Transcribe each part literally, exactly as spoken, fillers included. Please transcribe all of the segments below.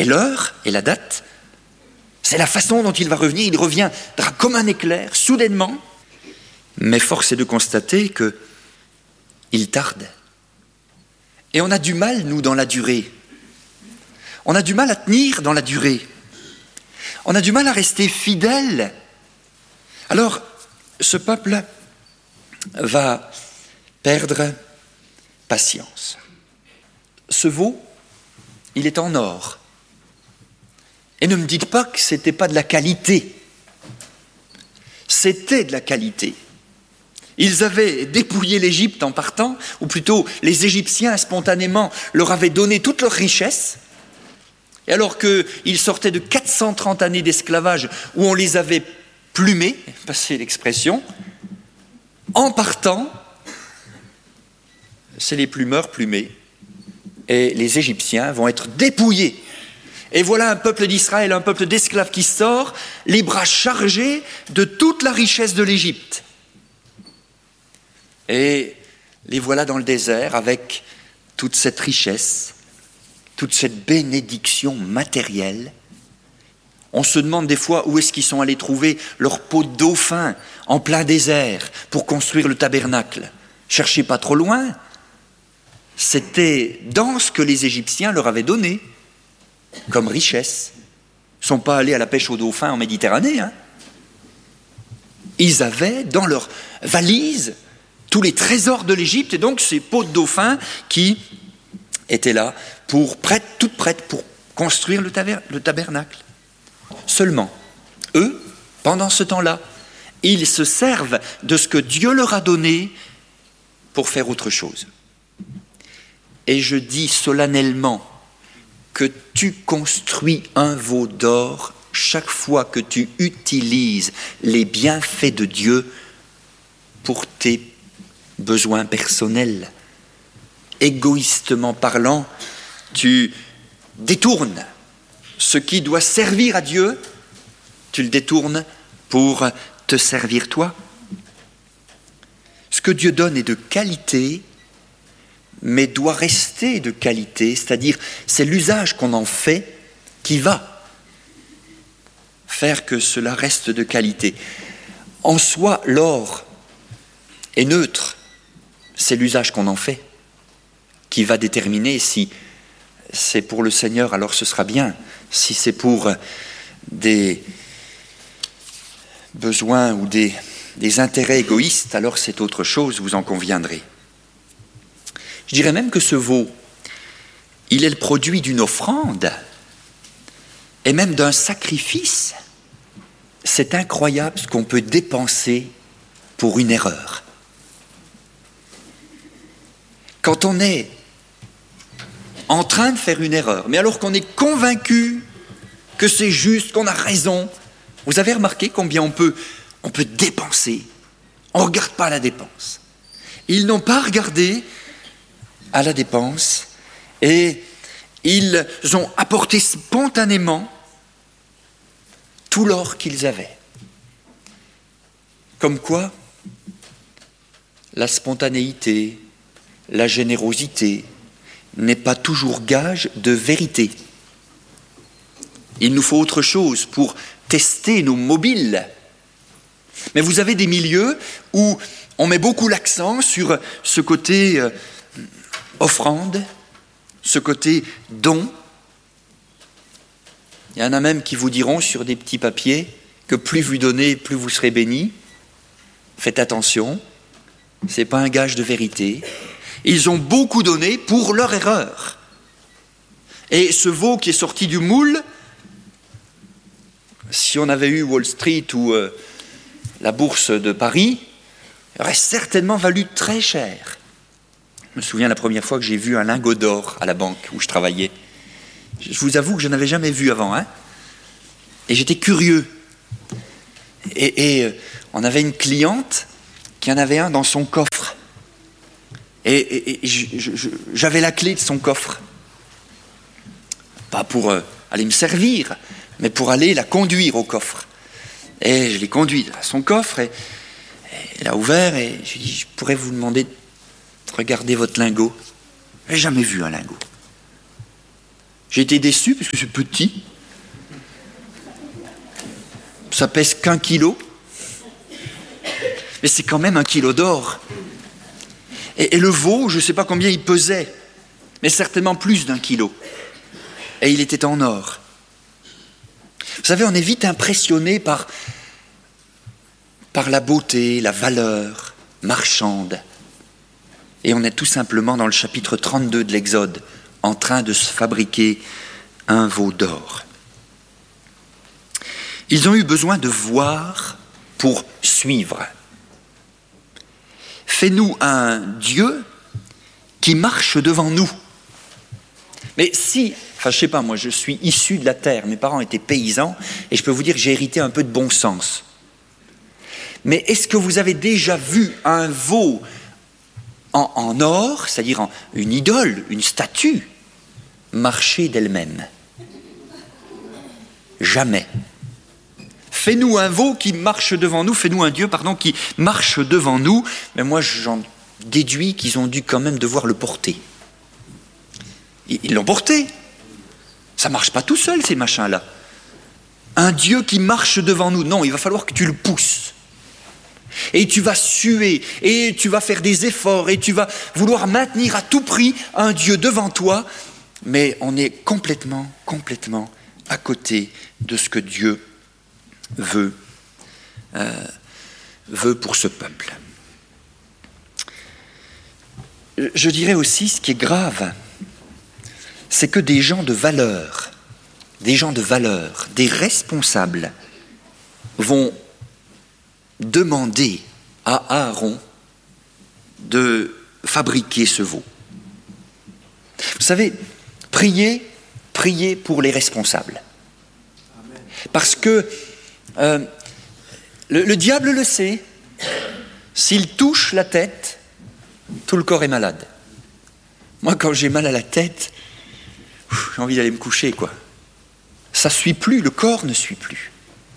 et l'heure et la date. C'est la façon dont il va revenir. Il reviendra comme un éclair, soudainement. Mais force est de constater qu'il tarde. Et on a du mal, nous, dans la durée. On a du mal à tenir dans la durée. On a du mal à rester fidèle. Alors, ce peuple va perdre patience. Ce veau, il est en or. Et ne me dites pas que ce n'était pas de la qualité. C'était de la qualité. Ils avaient dépouillé l'Égypte en partant, ou plutôt les Égyptiens spontanément leur avaient donné toute leur richesse. Et alors qu'ils sortaient de quatre cent trente années d'esclavage où on les avait plumés, passez l'expression, en partant, c'est les plumeurs plumés. Et les Égyptiens vont être dépouillés. Et voilà un peuple d'Israël, un peuple d'esclaves qui sort, les bras chargés de toute la richesse de l'Égypte. Et les voilà dans le désert avec toute cette richesse, toute cette bénédiction matérielle. On se demande des fois où est-ce qu'ils sont allés trouver leur peau de dauphin en plein désert pour construire le tabernacle. Cherchez pas trop loin. C'était dans ce que les Égyptiens leur avaient donné comme richesse. Ils ne sont pas allés à la pêche au dauphin en Méditerranée. Hein. Ils avaient dans leur valise tous les trésors de l'Égypte et donc ces peaux de dauphin qui étaient là, pour prêtes, toutes prêtes pour construire le, taber- le tabernacle. Seulement, eux, pendant ce temps-là, ils se servent de ce que Dieu leur a donné pour faire autre chose. Et je dis solennellement que tu construis un veau d'or chaque fois que tu utilises les bienfaits de Dieu pour tes besoins personnels. Égoïstement parlant, tu détournes ce qui doit servir à Dieu, tu le détournes pour te servir toi. Ce que Dieu donne est de qualité, mais doit rester de qualité, c'est-à-dire c'est l'usage qu'on en fait qui va faire que cela reste de qualité. En soi, l'or est neutre, c'est l'usage qu'on en fait qui va déterminer si c'est pour le Seigneur, alors ce sera bien. Si c'est pour des besoins ou des, des intérêts égoïstes, alors c'est autre chose, vous en conviendrez. Je dirais même que ce veau, il est le produit d'une offrande et même d'un sacrifice. C'est incroyable ce qu'on peut dépenser pour une erreur. Quand on est en train de faire une erreur, mais alors qu'on est convaincu que c'est juste, qu'on a raison, vous avez remarqué combien on peut, on peut dépenser. On ne regarde pas à la dépense. Ils n'ont pas regardé à la dépense et ils ont apporté spontanément tout l'or qu'ils avaient. Comme quoi, la spontanéité, la générosité n'est pas toujours gage de vérité. Il nous faut autre chose pour tester nos mobiles. Mais vous avez des milieux où on met beaucoup l'accent sur ce côté euh, offrande, ce côté don. Il y en a même qui vous diront sur des petits papiers que plus vous donnez, plus vous serez bénis. Faites attention, ce n'est pas un gage de vérité. Ils ont beaucoup donné pour leur erreur. Et ce veau qui est sorti du moule, si on avait eu Wall Street ou euh, la bourse de Paris, il aurait certainement valu très cher. Je me souviens la première fois que j'ai vu un lingot d'or à la banque où je travaillais. Je vous avoue que je n'avais jamais vu avant. Hein, et j'étais curieux. Et, et euh, on avait une cliente qui en avait un dans son coffre. Et, et, et je, je, j'avais la clé de son coffre. Pas pour euh, aller me servir, mais pour aller la conduire au coffre. Et je l'ai conduite à son coffre, et, et elle a ouvert, et je lui ai dit, je pourrais vous demander de regarder votre lingot. Je n'ai jamais vu un lingot. J'ai été déçu parce que c'est petit. Ça pèse qu'un kilo. Mais c'est quand même un kilo d'or. Et, et le veau, je ne sais pas combien il pesait, mais certainement plus d'un kilo. Et il était en or. Vous savez, on est vite impressionné par, par la beauté, la valeur marchande. Et on est tout simplement dans le chapitre trente-deux de l'Exode, en train de se fabriquer un veau d'or. Ils ont eu besoin de voir pour suivre. Fais-nous un Dieu qui marche devant nous. Mais si, enfin je sais pas, moi je suis issu de la terre, mes parents étaient paysans, et je peux vous dire que j'ai hérité un peu de bon sens. Mais est-ce que vous avez déjà vu un veau en, en or, c'est-à-dire en, une idole, une statue, marcher d'elle-même? Jamais. Fais-nous un veau qui marche devant nous, fais-nous un Dieu, pardon, qui marche devant nous. Mais moi, j'en déduis qu'ils ont dû quand même devoir le porter. Ils l'ont porté. Ça ne marche pas tout seul, ces machins-là. Un Dieu qui marche devant nous, non, il va falloir que tu le pousses. Et tu vas suer, et tu vas faire des efforts, et tu vas vouloir maintenir à tout prix un Dieu devant toi. Mais on est complètement, complètement à côté de ce que Dieu veut, euh, veut pour ce peuple. Je dirais aussi, ce qui est grave, c'est que des gens de valeur, des gens de valeur, des responsables vont demander à Aaron de fabriquer ce veau. Vous savez, priez, priez pour les responsables. Parce que euh, le, le diable le sait, s'il touche la tête, tout le corps est malade. Moi, quand j'ai mal à la tête, j'ai envie d'aller me coucher, quoi. Ça ne suit plus, le corps ne suit plus.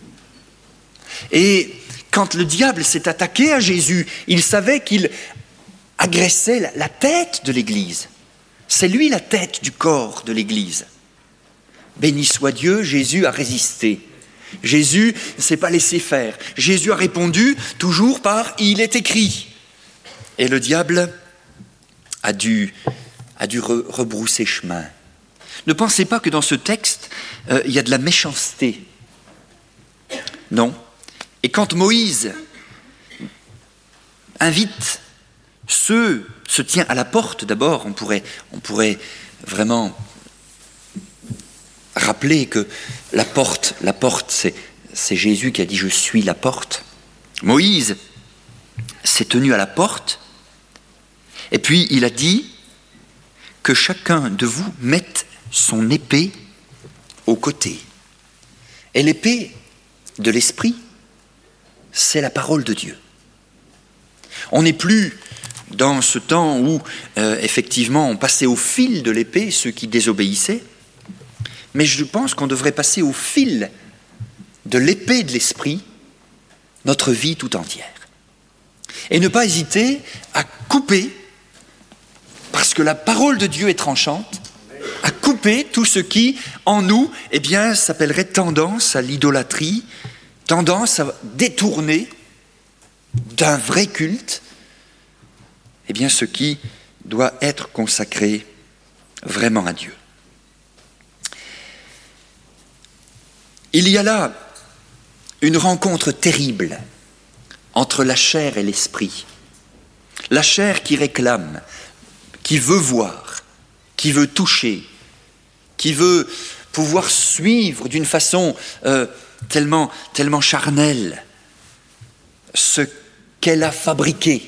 Et quand le diable s'est attaqué à Jésus, il savait qu'il agressait la, la tête de l'Église. C'est lui la tête du corps de l'Église. Béni soit Dieu, Jésus a résisté. Jésus ne s'est pas laissé faire. Jésus a répondu toujours par « il est écrit ». Et le diable a dû, a dû re, rebrousser chemin. Ne pensez pas que dans ce texte, euh, il y a de la méchanceté. Non. Et quand Moïse invite ceux, se tient à la porte d'abord, on pourrait, on pourrait vraiment rappeler que la porte, la porte, c'est, c'est Jésus qui a dit « je suis la porte ». Moïse s'est tenu à la porte, et puis il a dit que chacun de vous mette son épée au côté. Et l'épée de l'esprit, c'est la parole de Dieu. On n'est plus dans ce temps où, euh, effectivement, on passait au fil de l'épée ceux qui désobéissaient, mais je pense qu'on devrait passer au fil de l'épée de l'esprit notre vie tout entière. Et ne pas hésiter à couper, parce que la parole de Dieu est tranchante, à couper tout ce qui, en nous, eh bien, s'appellerait tendance à l'idolâtrie, tendance à détourner d'un vrai culte, eh bien, ce qui doit être consacré vraiment à Dieu. Il y a là une rencontre terrible entre la chair et l'esprit. La chair qui réclame, qui veut voir, qui veut toucher, qui veut pouvoir suivre d'une façon euh, tellement, tellement charnelle ce qu'elle a fabriqué.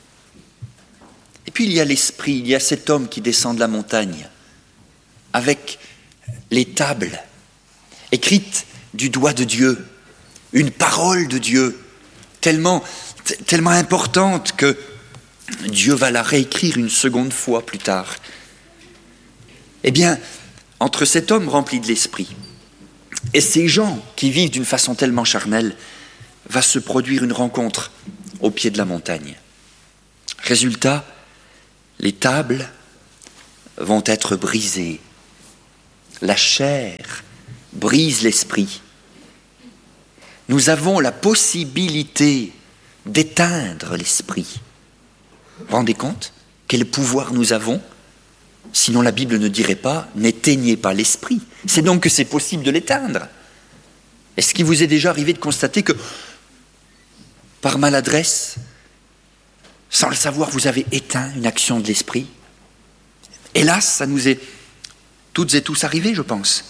Et puis il y a l'esprit, il y a cet homme qui descend de la montagne avec les tables écrites du doigt de Dieu, une parole de Dieu tellement, t- tellement importante que Dieu va la réécrire une seconde fois plus tard. Eh bien, entre cet homme rempli de l'esprit et ces gens qui vivent d'une façon tellement charnelle, va se produire une rencontre au pied de la montagne. Résultat, les tables vont être brisées. la chair brise l'esprit. Nous avons la possibilité d'éteindre l'esprit. Vous vous rendez compte quel pouvoir nous avons? Sinon la Bible ne dirait pas « n'éteignez pas l'esprit ». C'est donc que c'est possible de l'éteindre. Est-ce qu'il vous est déjà arrivé de constater que par maladresse, sans le savoir, vous avez éteint une action de l'esprit? Hélas, ça nous est toutes et tous arrivé, je pense.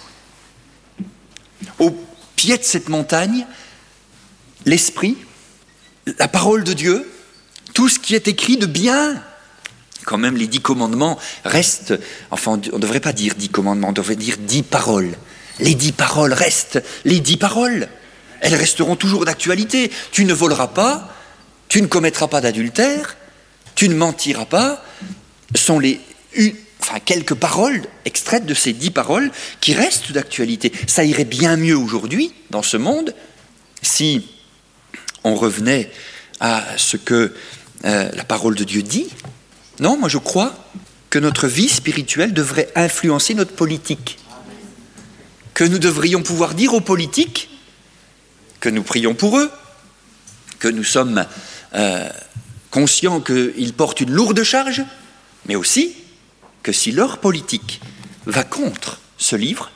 Au pied de cette montagne, l'esprit, la parole de Dieu, tout ce qui est écrit de bien, quand même les dix commandements restent, enfin on ne devrait pas dire dix commandements, on devrait dire dix paroles. Les dix paroles restent les dix paroles. Elles resteront toujours d'actualité. Tu ne voleras pas, tu ne commettras pas d'adultère, tu ne mentiras pas, sont les une, enfin, quelques paroles extraites de ces dix paroles qui restent d'actualité. Ça irait bien mieux aujourd'hui, dans ce monde, si on revenait à ce que euh, la parole de Dieu dit. Non, moi je crois que notre vie spirituelle devrait influencer notre politique. Que nous devrions pouvoir dire aux politiques que nous prions pour eux, que nous sommes euh, conscients qu'ils portent une lourde charge, mais aussi que si leur politique va contre ce livre,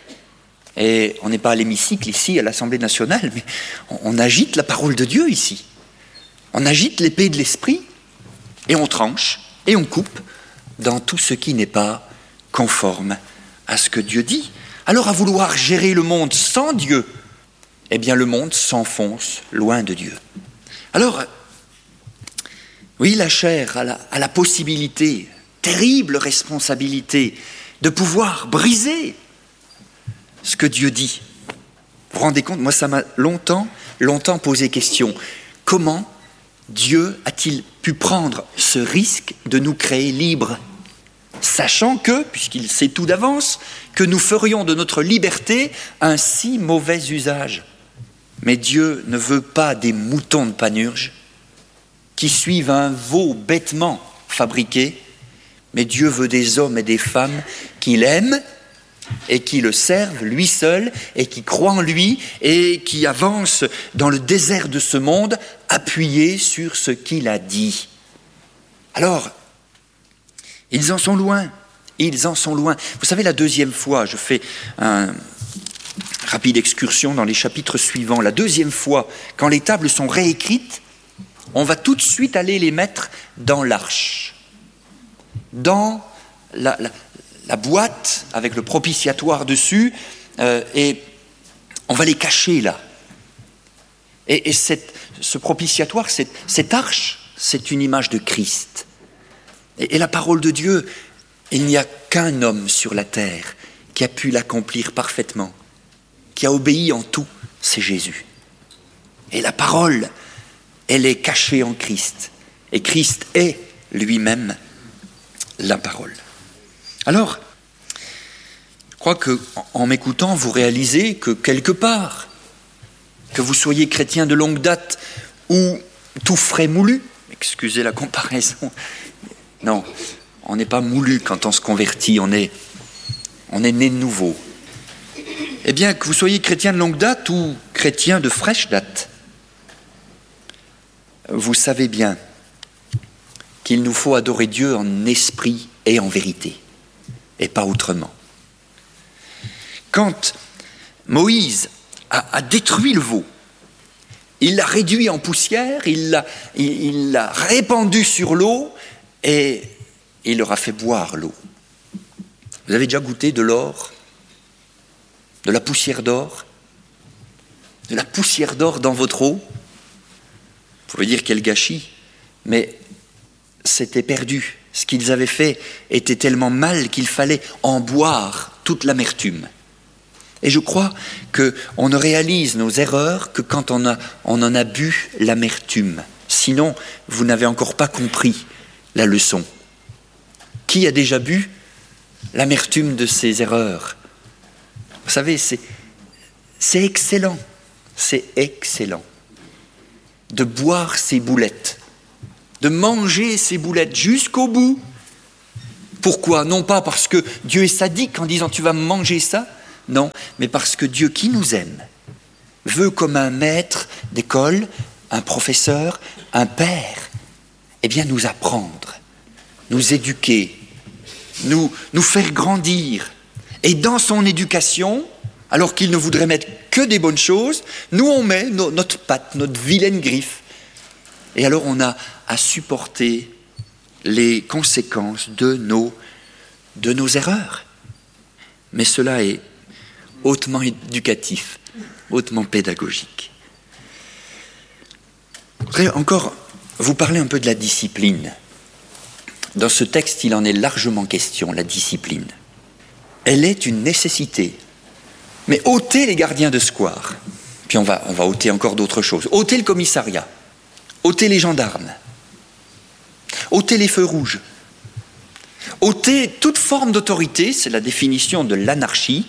et on n'est pas à l'hémicycle ici, à l'Assemblée nationale, mais on, on agite la parole de Dieu ici, on agite l'épée de l'esprit, et on tranche, et on coupe dans tout ce qui n'est pas conforme à ce que Dieu dit. Alors à vouloir gérer le monde sans Dieu, eh bien le monde s'enfonce loin de Dieu. Alors, oui, la chair a la, a la possibilité, terrible responsabilité, de pouvoir briser ce que Dieu dit. Vous vous rendez compte, moi ça m'a longtemps, longtemps posé question. Comment Dieu a-t-il pu prendre ce risque de nous créer libres, sachant que, puisqu'il sait tout d'avance, que nous ferions de notre liberté un si mauvais usage? Mais Dieu ne veut pas des moutons de Panurge qui suivent un veau bêtement fabriqué, mais Dieu veut des hommes et des femmes qu'il aime et qui le servent lui seul et qui croient en lui et qui avancent dans le désert de ce monde appuyés sur ce qu'il a dit. Alors, ils en sont loin, ils en sont loin. Vous savez, la deuxième fois, je fais un rapide excursion dans les chapitres suivants, la deuxième fois, quand les tables sont réécrites, on va tout de suite aller les mettre dans l'arche, dans la, la, la boîte avec le propitiatoire dessus, euh, et on va les cacher là. Et, et cette, ce propitiatoire, cette, cette arche, c'est une image de Christ. Et, et la parole de Dieu, il n'y a qu'un homme sur la terre qui a pu l'accomplir parfaitement, qui a obéi en tout, c'est Jésus. Et la parole, elle est cachée en Christ. Et Christ est lui-même la parole. Alors, je crois qu'en m'écoutant, vous réalisez que quelque part, que vous soyez chrétien de longue date ou tout frais moulu, excusez la comparaison, non, on n'est pas moulu quand on se convertit, on est, on est né de nouveau. Eh bien, que vous soyez chrétien de longue date ou chrétien de fraîche date, vous savez bien qu'il nous faut adorer Dieu en esprit et en vérité, et pas autrement. Quand Moïse a, a détruit le veau, il l'a réduit en poussière, il l'a, il, il l'a répandu sur l'eau et il leur a fait boire l'eau. Vous avez déjà goûté de l'or, de la poussière d'or, de la poussière d'or dans votre eau? Vous pouvez dire quel gâchis, mais c'était perdu. Ce qu'ils avaient fait était tellement mal qu'il fallait en boire toute l'amertume. Et je crois qu'on ne réalise nos erreurs que quand on, a, on en a bu l'amertume. Sinon, vous n'avez encore pas compris la leçon. Qui a déjà bu l'amertume de ses erreurs? Vous savez, c'est, c'est excellent, c'est excellent de boire ces boulettes, de manger ces boulettes jusqu'au bout, Pourquoi? Non pas parce que Dieu est sadique en disant tu vas manger ça, non, mais parce que Dieu qui nous aime veut comme un maître d'école, un professeur, un père, eh bien nous apprendre, nous éduquer, nous, nous faire grandir. Et dans son éducation, alors qu'il ne voudrait mettre que des bonnes choses, nous on met no, notre patte, notre vilaine griffe. Et alors on a à supporter les conséquences de nos, de nos erreurs. Mais cela est hautement éducatif, hautement pédagogique. Je voudrais encore vous parler un peu de la discipline. Dans ce texte, il en est largement question, la discipline. Elle est une nécessité. Mais ôtez les gardiens de square, puis on va, on va ôter encore d'autres choses. Ôtez le commissariat, ôtez les gendarmes, ôtez les feux rouges, ôtez toute forme d'autorité, c'est la définition de l'anarchie,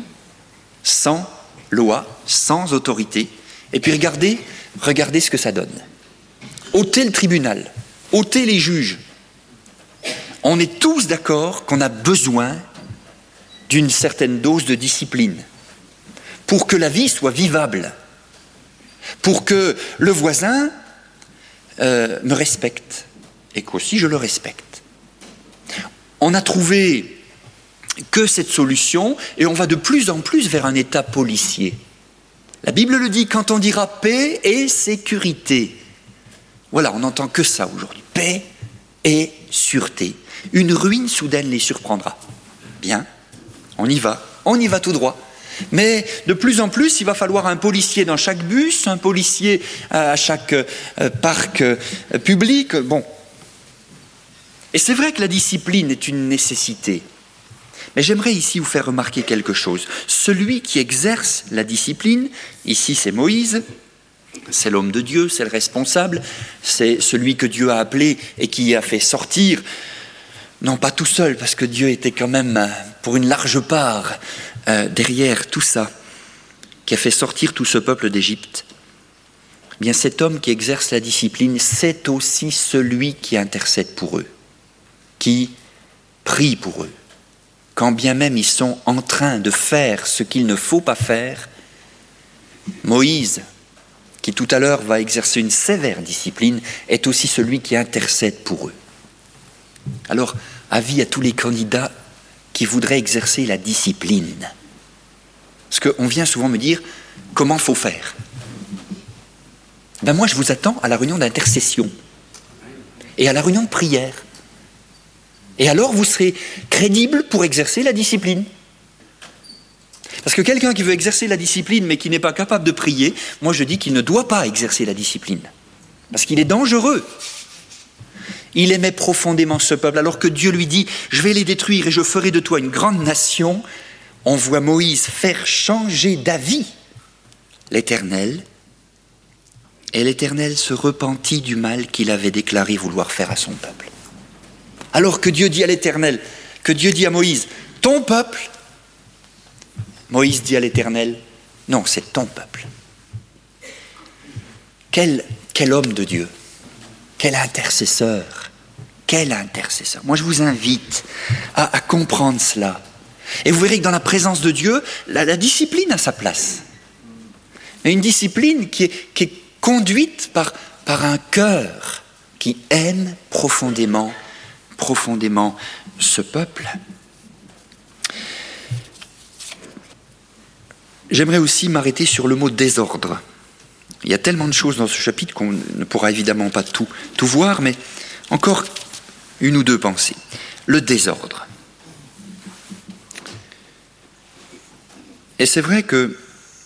sans loi, sans autorité. Et puis regardez, regardez ce que ça donne. Ôtez le tribunal, ôtez les juges. On est tous d'accord qu'on a besoin d'une certaine dose de discipline pour que la vie soit vivable, pour que le voisin euh, me respecte et qu'aussi je le respecte. On a trouvé que cette solution et on va de plus en plus vers un état policier. La Bible le dit, quand on dira paix et sécurité. Voilà, on n'entend que ça aujourd'hui. Paix et sûreté. Une ruine soudaine les surprendra. Bien, on y va, on y va tout droit. Mais de plus en plus, il va falloir un policier dans chaque bus, un policier à chaque euh, parc euh, public. Bon. Et c'est vrai que la discipline est une nécessité. Mais j'aimerais ici vous faire remarquer quelque chose. Celui qui exerce la discipline, ici c'est Moïse, c'est l'homme de Dieu, c'est le responsable, c'est celui que Dieu a appelé et qui a fait sortir, non pas tout seul, parce que Dieu était quand même pour une large part euh, derrière tout ça, qui a fait sortir tout ce peuple d'Égypte. Eh bien, cet homme qui exerce la discipline, c'est aussi celui qui intercède pour eux, qui prie pour eux. Quand bien même ils sont en train de faire ce qu'il ne faut pas faire, Moïse, qui tout à l'heure va exercer une sévère discipline, est aussi celui qui intercède pour eux. Alors, avis à tous les candidats qui voudraient exercer la discipline. Parce qu'on vient souvent me dire, comment faut faire? Ben moi, je vous attends à la réunion d'intercession et à la réunion de prière. Et alors, vous serez crédible pour exercer la discipline. Parce que quelqu'un qui veut exercer la discipline, mais qui n'est pas capable de prier, moi je dis qu'il ne doit pas exercer la discipline. Parce qu'il est dangereux. Il aimait profondément ce peuple, alors que Dieu lui dit « Je vais les détruire et je ferai de toi une grande nation », on voit Moïse faire changer d'avis l'Éternel, et l'Éternel se repentit du mal qu'il avait déclaré vouloir faire à son peuple. Alors que Dieu dit à l'Éternel, que Dieu dit à Moïse « Ton peuple », Moïse dit à l'Éternel « Non, c'est ton peuple ». Quel, quel homme de Dieu, quel intercesseur, quel intercesseur. Moi, je vous invite à, à comprendre cela. Et vous verrez que dans la présence de Dieu, la, la discipline a sa place. Mais une discipline qui est, qui est conduite par, par un cœur qui aime profondément, profondément ce peuple. J'aimerais aussi m'arrêter sur le mot désordre. Il y a tellement de choses dans ce chapitre qu'on ne pourra évidemment pas tout, tout voir, mais encore une ou deux pensées. Le désordre. Et c'est vrai que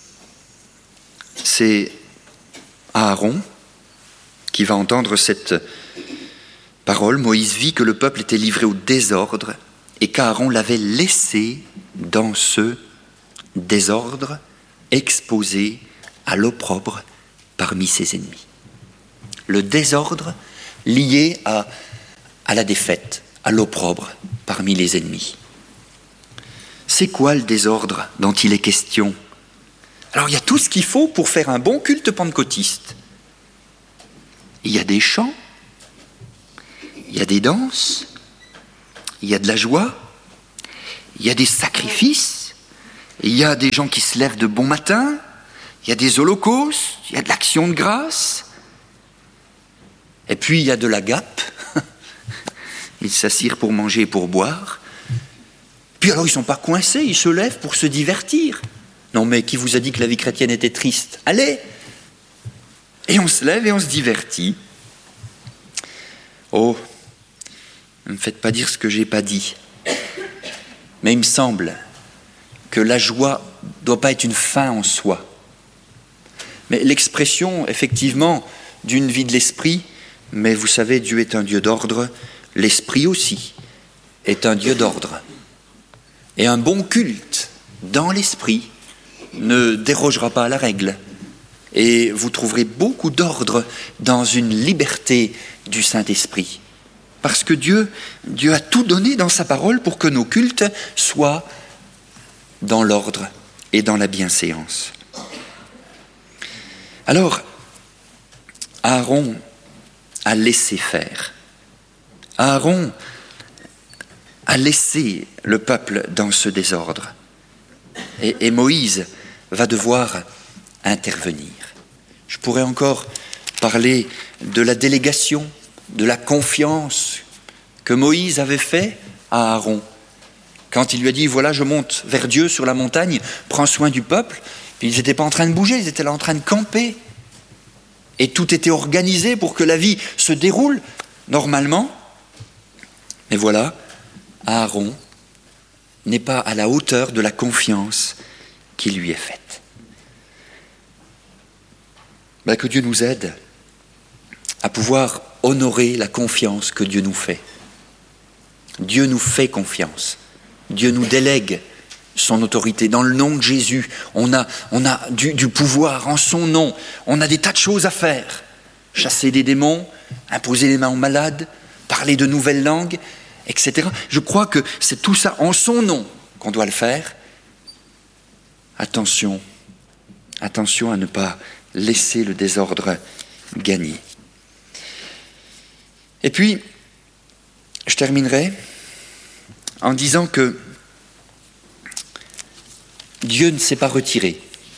c'est Aaron qui va entendre cette parole. Moïse vit que le peuple était livré au désordre et qu'Aaron l'avait laissé dans ce désordre, exposé à l'opprobre parmi ses ennemis. Le désordre lié à, à la défaite, à l'opprobre parmi les ennemis. C'est quoi le désordre dont il est question? Alors il y a tout ce qu'il faut pour faire un bon culte pentecôtiste. Il y a des chants, il y a des danses, il y a de la joie, il y a des sacrifices, il y a des gens qui se lèvent de bon matin, il y a des holocaustes, il y a de l'action de grâce, et puis il y a de la gape, ils s'assirent pour manger et pour boire, puis alors ils ne sont pas coincés, ils se lèvent pour se divertir. Non mais qui vous a dit que la vie chrétienne était triste? Allez! Et on se lève et on se divertit. Oh, ne me faites pas dire ce que je n'ai pas dit. Mais il me semble que la joie ne doit pas être une fin en soi. Mais l'expression, effectivement, d'une vie de l'esprit, mais vous savez, Dieu est un Dieu d'ordre, l'esprit aussi est un Dieu d'ordre. Et un bon culte dans l'esprit ne dérogera pas à la règle. Et vous trouverez beaucoup d'ordre dans une liberté du Saint-Esprit. Parce que Dieu, Dieu a tout donné dans sa parole pour que nos cultes soient dans l'ordre et dans la bienséance. Alors, Aaron a laissé faire. Aaron a laissé le peuple dans ce désordre. Et, et Moïse va devoir intervenir. Je pourrais encore parler de la délégation, de la confiance que Moïse avait fait à Aaron. Quand il lui a dit, voilà, je monte vers Dieu sur la montagne, prends soin du peuple, puis ils n'étaient pas en train de bouger, ils étaient là en train de camper. Et tout était organisé pour que la vie se déroule normalement. Mais voilà, Aaron n'est pas à la hauteur de la confiance qui lui est faite. Ben, que Dieu nous aide à pouvoir honorer la confiance que Dieu nous fait. Dieu nous fait confiance. Dieu nous délègue son autorité. Dans le nom de Jésus, on a, on a du, du pouvoir en son nom. On a des tas de choses à faire. Chasser des démons, imposer les mains aux malades, parler de nouvelles langues, et cetera. Je crois que c'est tout ça en son nom qu'on doit le faire. Attention, attention à ne pas laisser le désordre gagner. Et puis, je terminerai en disant que Dieu ne s'est pas retiré.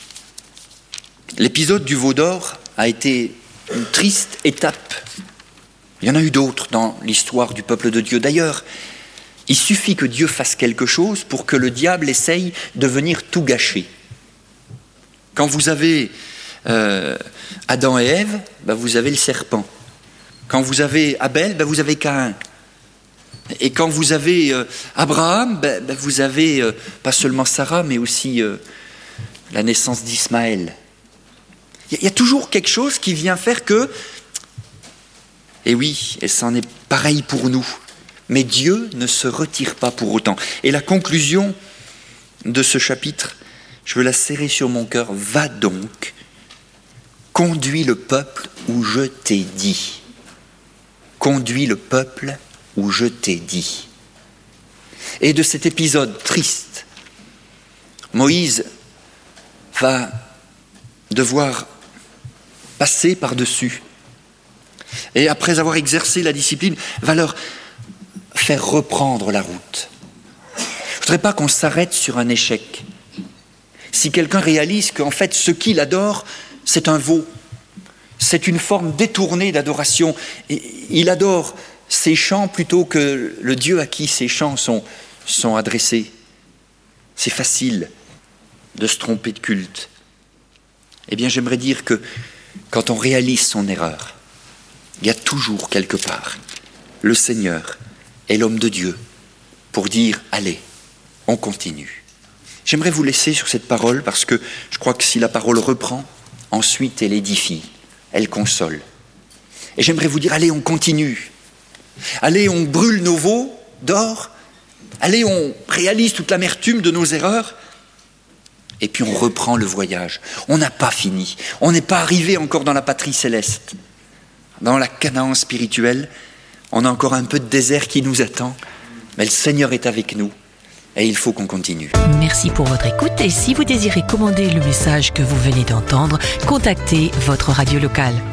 L'épisode du veau d'or a été une triste étape. Il y en a eu d'autres dans l'histoire du peuple de Dieu. D'ailleurs, il suffit que Dieu fasse quelque chose pour que le diable essaye de venir tout gâcher. Quand vous avez euh, Adam et Ève, ben vous avez le serpent. Quand vous avez Abel, ben vous avez Caïn. Et quand vous avez euh, Abraham, ben, ben vous avez euh, pas seulement Sarah, mais aussi euh, la naissance d'Ismaël. Il y, y a toujours quelque chose qui vient faire que, et oui, et c'en est pareil pour nous, mais Dieu ne se retire pas pour autant. Et la conclusion de ce chapitre, je veux la serrer sur mon cœur, va donc, conduis le peuple où je t'ai dit. Conduis le peuple où je t'ai dit. Et de cet épisode triste, Moïse va devoir passer par-dessus. Et après avoir exercé la discipline, va leur faire reprendre la route. Je ne voudrais pas qu'on s'arrête sur un échec. Si quelqu'un réalise qu'en fait, ce qu'il adore, c'est un veau, c'est une forme détournée d'adoration, et il adore ces chants plutôt que le Dieu à qui ces chants sont, sont adressés. C'est facile de se tromper de culte. Eh bien, j'aimerais dire que quand on réalise son erreur, il y a toujours quelque part le Seigneur et l'homme de Dieu pour dire « Allez, on continue ». J'aimerais vous laisser sur cette parole parce que je crois que si la parole reprend, ensuite elle édifie, elle console. Et j'aimerais vous dire « Allez, on continue ». Allez, on brûle nos veaux d'or. Allez, on réalise toute l'amertume de nos erreurs. Et puis on reprend le voyage. On n'a pas fini. On n'est pas arrivé encore dans la patrie céleste. Dans la Canaan spirituelle, on a encore un peu de désert qui nous attend. Mais le Seigneur est avec nous. Et il faut qu'on continue. Merci pour votre écoute. Et si vous désirez commander le message que vous venez d'entendre, contactez votre radio locale.